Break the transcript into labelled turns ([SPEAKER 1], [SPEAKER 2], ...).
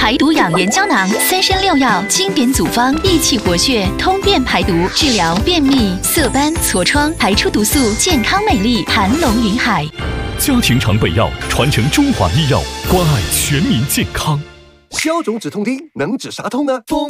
[SPEAKER 1] 排毒养颜胶囊，3参6药经典组方，益气活血，通便排毒，治疗便秘、色斑、痤疮，排出毒素，健康美丽，盘龙云海。
[SPEAKER 2] 家庭常备药，传承中华医药，关爱全民健康。
[SPEAKER 3] 消肿止痛钉能止啥痛呢？